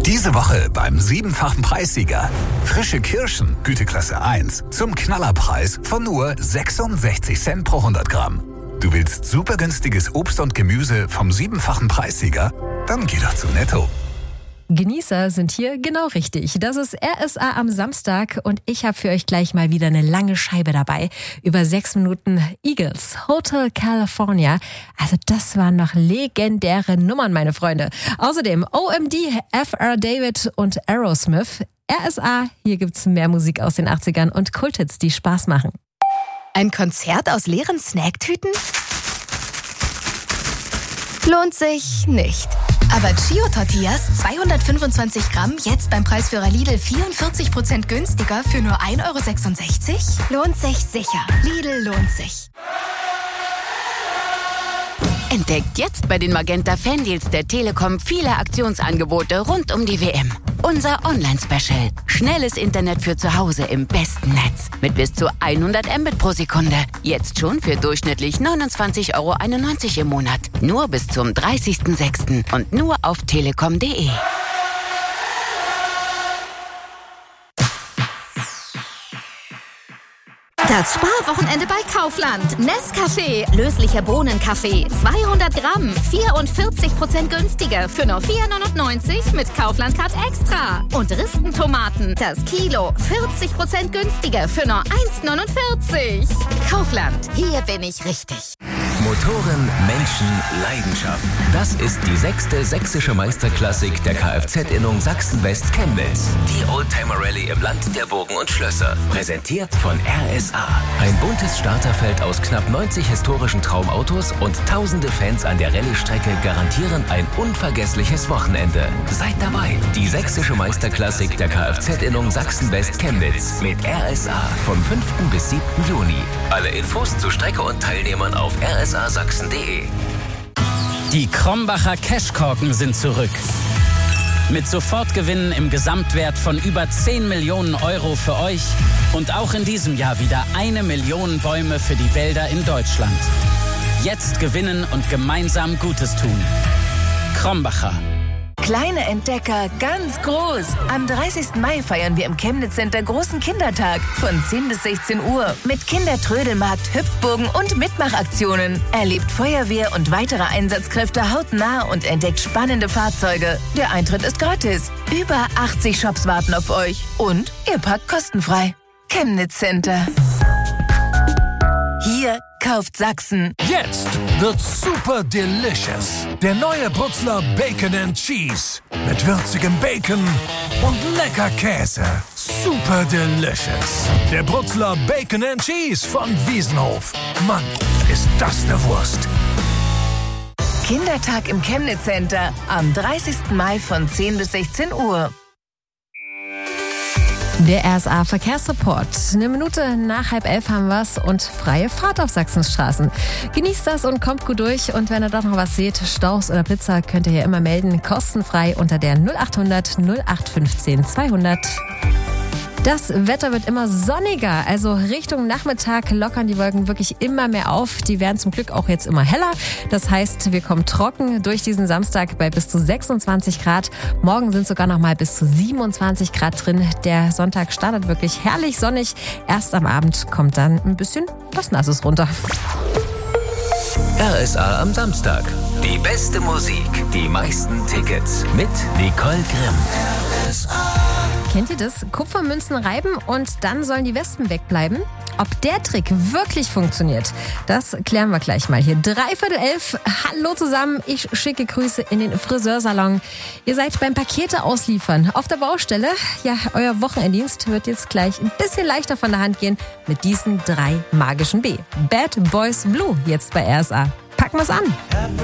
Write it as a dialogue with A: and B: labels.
A: Diese Woche beim 7-fachen Preissieger. Frische Kirschen, Güteklasse 1, zum Knallerpreis von nur 66 Cent pro 100 Gramm. Du willst super günstiges Obst und Gemüse vom 7-fachen Preissieger? Dann geh doch zu Netto.
B: Genießer sind hier genau richtig. Das ist RSA am Samstag und ich habe für euch gleich mal wieder eine lange Scheibe dabei. Über 6 Minuten Eagles, Hotel California. Also das waren noch legendäre Nummern, meine Freunde. Außerdem OMD, F.R. David und Aerosmith. RSA, hier gibt's mehr Musik aus den 80ern und Kulthits, die Spaß machen.
C: Ein Konzert aus leeren Snacktüten? Lohnt sich nicht. Aber Chio-Tortillas, 225 Gramm, jetzt beim Preisführer Lidl 44% günstiger für nur 1,66 €? Lohnt sich sicher. Lidl lohnt sich.
D: Entdeckt jetzt bei den Magenta Fandeals der Telekom viele Aktionsangebote rund um die WM. Unser Online-Special. Schnelles Internet für zu Hause im besten Netz. Mit bis zu 100 Mbit pro Sekunde. Jetzt schon für durchschnittlich 29,91 € im Monat. Nur bis zum 30.06. und nur auf telekom.de.
C: Das Sparwochenende bei Kaufland. Nescafé, löslicher Bohnenkaffee, 200 Gramm, 44% günstiger für nur 4,99 € mit Kaufland Card Extra. Und Ristentomaten, das Kilo, 40% günstiger für nur 1,49 €. Kaufland, hier bin ich richtig.
E: Motoren, Menschen, Leidenschaft. Das ist die 6. sächsische Meisterklassik der Kfz-Innung Sachsen-West Chemnitz. Die Oldtimer-Rallye im Land der Burgen und Schlösser. Präsentiert von RSA. Ein buntes Starterfeld aus knapp 90 historischen Traumautos und tausende Fans an der Rallye-Strecke garantieren ein unvergessliches Wochenende. Seid dabei. Die sächsische Meisterklassik der Kfz-Innung Sachsen-West Chemnitz mit RSA vom 5. bis 7. Juni. Alle Infos zu Strecke und Teilnehmern auf rsasachsen.de.
F: Die Krombacher Cashkorken sind zurück. Mit Sofortgewinnen im Gesamtwert von über 10 Millionen € für euch und auch in diesem Jahr wieder 1 Million Bäume für die Wälder in Deutschland. Jetzt gewinnen und gemeinsam Gutes tun. Krombacher.
G: Kleine Entdecker, ganz groß. Am 30. Mai feiern wir im Chemnitz Center großen Kindertag von 10 bis 16 Uhr mit Kindertrödelmarkt, Hüpfburgen und Mitmachaktionen. Erlebt Feuerwehr und weitere Einsatzkräfte hautnah und entdeckt spannende Fahrzeuge. Der Eintritt ist gratis. Über 80 Shops warten auf euch und ihr parkt kostenfrei. Chemnitz Center. Hier kauft Sachsen.
H: Jetzt wird super delicious. Der neue Brutzler Bacon and Cheese. Mit würzigem Bacon und lecker Käse. Super delicious. Der Brutzler Bacon and Cheese von Wiesenhof. Mann, ist das eine Wurst.
G: Kindertag im Chemnitz Center am 30. Mai von 10 bis 16 Uhr.
B: Der RSA Verkehrsreport. 1 Minute nach 10:30 haben wir's und freie Fahrt auf Sachsens Straßen. Genießt das und kommt gut durch. Und wenn ihr doch noch was seht, Staus oder Blitzer, könnt ihr hier immer melden. Kostenfrei unter der 0800 0815 200. Das Wetter wird immer sonniger, also Richtung Nachmittag lockern die Wolken wirklich immer mehr auf. Die werden zum Glück auch jetzt immer heller. Das heißt, wir kommen trocken durch diesen Samstag bei bis zu 26 Grad. Morgen sind sogar noch mal bis zu 27 Grad drin. Der Sonntag startet wirklich herrlich sonnig. Erst am Abend kommt dann ein bisschen was Nasses runter.
E: RSA am Samstag. Die beste Musik, die meisten Tickets mit Nicole Grimm. RSA.
B: Kennt ihr das? Kupfermünzen reiben und dann sollen die Wespen wegbleiben? Ob der Trick wirklich funktioniert, das klären wir gleich mal hier. 11:45. Hallo zusammen, ich schicke Grüße in den Friseursalon. Ihr seid beim Pakete ausliefern auf der Baustelle. Ja, euer Wochenenddienst wird jetzt gleich ein bisschen leichter von der Hand gehen mit diesen 3 magischen B. Bad Boys Blue jetzt bei RSA. Packen wir's an.